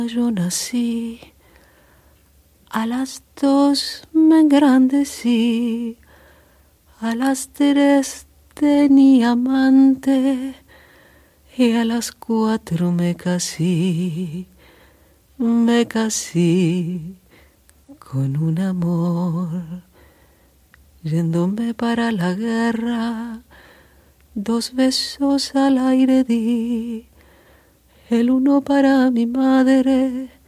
Yo nací, a las 2 me engrandecí, a las 3 tenía amante y a las 4 me casé con un amor. Yéndome para la guerra, 2 besos al aire di, el uno para mi madre